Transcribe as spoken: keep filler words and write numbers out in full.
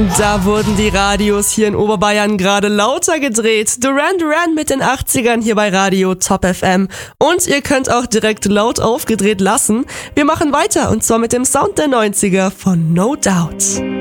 Da wurden die Radios hier in Oberbayern gerade lauter gedreht. Duran Duran mit den achtzigern hier bei Radio Top F M. Und ihr könnt auch direkt laut aufgedreht lassen. Wir machen weiter und zwar mit dem Sound der neunziger von No Doubt.